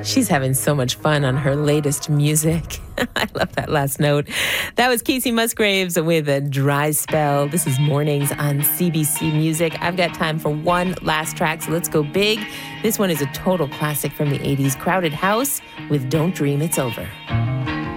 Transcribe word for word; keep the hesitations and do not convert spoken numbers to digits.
She's having so much fun on her latest music. I love that last note. That was Kacey Musgraves with a Dry Spell. This is Mornings on C B C Music. I've got time for one last track, so let's go big. This one is a total classic from the eighties, Crowded House with Don't Dream It's Over.